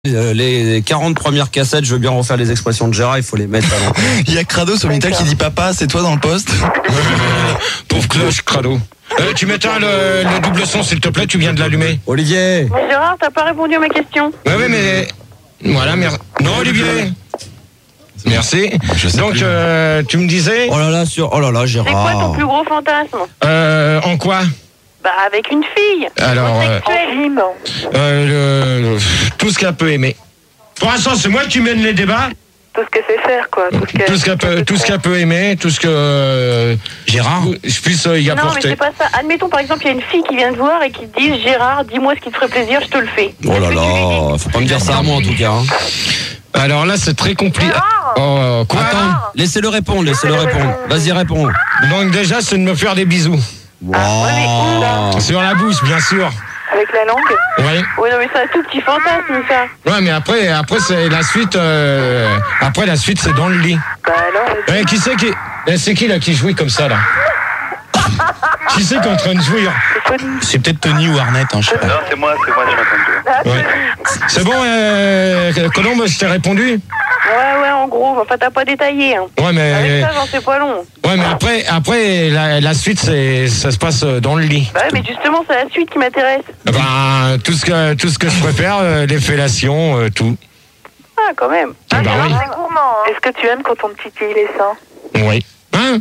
Les 40 premières cassettes, je veux bien refaire les expressions de Gérard, il faut les mettre à l'entrée. Il y a Crado sur Minitel qui dit papa, c'est toi dans le poste. Pauvre cloche, Crado. Tu m'éteins le double son s'il te plaît, tu viens de l'allumer. Olivier. Mais Gérard, t'as pas répondu à ma question. Ouais, mais... Voilà, merci. Non, Olivier. Merci. Donc, tu me disais... Oh là là, C'est quoi ton Gérard. plus gros fantasme? En quoi? Bah, avec une fille. Alors, Homosexuelle. tout ce qu'elle peut aimer. Pour l'instant, c'est moi qui mène les débats. Tout ce qu'elle sait faire, quoi. Tout ce qu'elle peut aimer, tout ce que Gérard. je puisse y Non, mais apporter. c'est pas ça. Admettons, par exemple, il y a une fille qui vient te voir et qui te dit Gérard, dis-moi ce qui te ferait plaisir, je te le fais. Oh là là, faut pas me dire ça à moi en tout cas. Hein. Alors là, c'est très compliqué. Gérard Oh, quoi? Attends, laissez-le répondre. Vas-y, réponds. Donc déjà, c'est de me faire des bisous. Wow. ouais, mais où, là Sur la bouche, bien sûr. Avec la langue? Oui. Oui, non, mais c'est un tout petit fantasme, ça. Ouais, mais après c'est la suite. Après la suite, c'est dans le lit. Bah alors, Qui c'est qui? C'est qui là qui jouit comme ça là? Qui c'est qui est en train de jouir? C'est peut-être Tony ou Arnett, hein, je sais pas. Non, c'est moi, je suis en train de jouer. Ouais. C'est bon, Colombe, je t'ai répondu? Ouais, en gros, enfin, t'as pas détaillé, hein. Ouais, mais. Avec ça, j'en sais pas long. Ouais, mais après la suite, ça se passe dans le lit. Bah ouais, mais justement, c'est la suite qui m'intéresse. Ben, tout ce que je préfère, les fellations, tout. Ah, quand même. Ah, bah oui. C'est gourmand, hein. Est-ce que tu aimes quand on te titille les seins? Oui. Hein?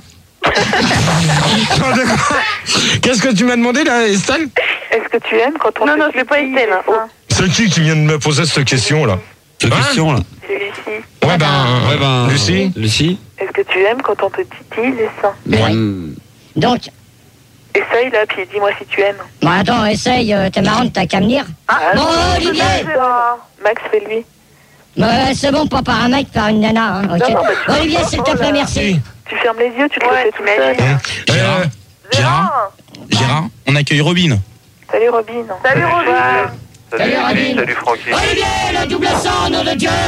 Qu'est-ce que tu m'as demandé là, Estelle? Est-ce que tu aimes quand on te titille? Non, c'est pas Estelle, hein. C'est qui vient de me poser cette question là? Cette question là. C'est Lucie. Ouais, ben, Lucie. Lucie. Est-ce que tu aimes quand on te titille les seins? Ouais. Donc, Essaye là, puis dis-moi si tu aimes. bon attends, essaye, t'es marrante, t'as qu'à me dire. Bon, Olivier. Max, fais-lui. C'est bon, pas par un mec, par une nana, hein, ok. Non, non, Olivier, s'il te plaît, merci. Tu fermes les yeux, tu te le fais tout seul. Gérard, on accueille Robin. Salut Robin. Salut Robin. Salut, Robin. Salut Francky. Olivier, le double sang, nom de Dieu.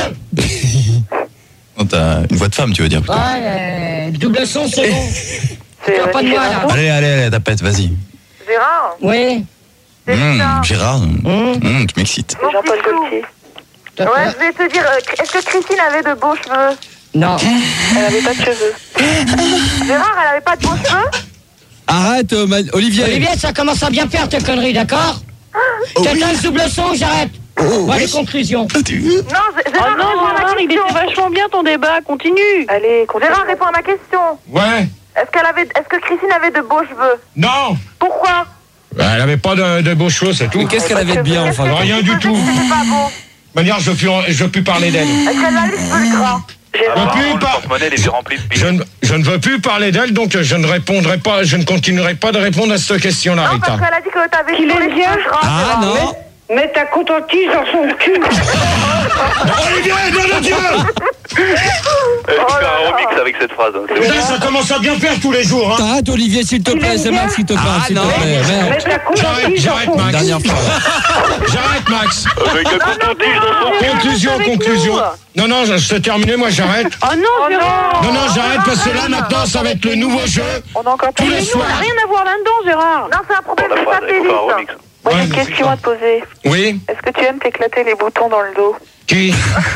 Oh, t'as une voix de femme, tu veux dire plutôt. Ouais, double son, c'est bon. C'est Pas de moi, là. Allez, tapette, vas-y. Gérard. Oui. Gérard, tu m'excites. Jean-Paul Gaultier. Toi, toi. Je vais te dire, est-ce que Christine avait de beaux cheveux? Non. Elle avait pas de cheveux. Gérard, elle avait pas de beaux cheveux? Arrête, Olivier. Olivier, ça commence à bien faire tes conneries, d'accord? T'éteins le double son, j'arrête. Voilà les conclusions. Non, Gérard, il était vachement bien ton débat, continue. Allez, continue. Gérard, réponds à ma question. Ouais. Est-ce que Christine avait de beaux cheveux? Non. Pourquoi? Elle avait pas de beaux cheveux, c'est tout. Mais qu'est-ce qu'elle avait de bien enfin? Rien du tout. C'est pas beau. De manière, je veux plus parler d'elle. Est-ce qu'elle a les cheveux gras? Plus Le par- porte-monnaie, il est rempli de billes. Je ne veux plus parler d'elle, donc je ne répondrai pas, je ne continuerai pas de répondre à cette question-là, Non, Rita. parce qu'elle a dit que t'avais sur les cheveux gras. Ah non. Mets ta coton-tige dans son cul. Olivier, nom de Dieu! Tu fais un remix avec cette phrase. Hein. C'est bon. Ça commence à bien faire tous les jours, hein. T'arrêtes, Olivier, s'il te plaît. C'est Max qui te parle, s'il te plaît. Merde. J'arrête, Max. Dernière fois. J'arrête, Max. Avec un coton-tige dans son Conclusion. Non, je t'ai terminé, moi j'arrête. Oh non, Gérard. Non, j'arrête parce que là maintenant ça va être le nouveau jeu. On a encore Tous les on soirs. n'a rien à voir là-dedans, Gérard. Non, c'est un problème la de phrase, il faut faire un satellite. remix. Moi, j'ai Ouais, une mais question à te poser. Oui. Est-ce que tu aimes t'éclater les boutons dans le dos? Qui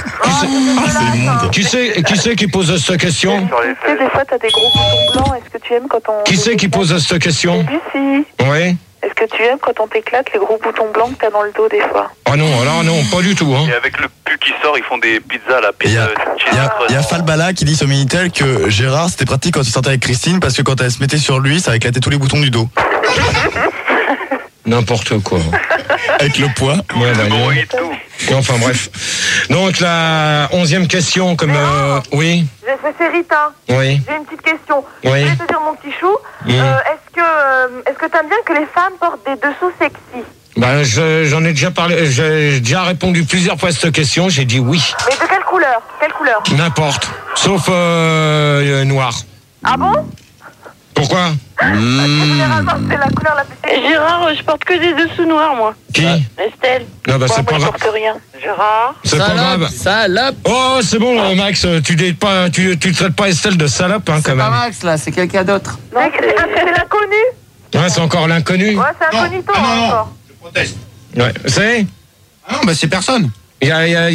c'est qui pose cette question? Sur les Tu sais, des fois, t'as des gros boutons blancs. Est-ce que tu aimes quand on... Qui c'est qui pose cette question? Lucie. Oui. Est-ce que tu aimes quand on t'éclate les gros boutons blancs que t'as dans le dos, des fois? Ah non, alors non, pas du tout, hein. Et avec le pu qui sort, ils font des pizzas, la Il y pizza. a Falbala qui dit sur Minitel que Gérard, c'était pratique quand il sortait avec Christine parce que quand elle se mettait sur lui, ça éclatait tous les boutons du dos. N'importe quoi. Avec le poids. Ouais, bah, Bon, non. et tout. Enfin bref. Donc la 11e question, comme oui, C'est Rita. oui, J'ai une petite question. Oui. Je voulais te dire, mon petit chou, est-ce que t'aimes bien que les femmes portent des dessous sexy? bah j'en ai déjà parlé, j'ai déjà répondu plusieurs fois à cette question, j'ai dit oui, Mais de quelle couleur? Quelle couleur? n'importe, sauf noir. Ah bon? Pourquoi? Généralement, c'est la couleur la plus sexy. Gérard, je porte que des dessous noirs, moi. Qui? Estelle. Non bah c'est pas moi, je grave, porte rien. Gérard. c'est pas grave. Salope. Oh c'est bon Max, tu traites pas Estelle de salope hein, quand C'est pas même. Max là, c'est quelqu'un d'autre. Non, c'est l'inconnu. Ouais c'est encore l'inconnu. Ouais, c'est incognito encore. Je proteste. Ouais, c'est? Ah non, bah c'est personne. Il y a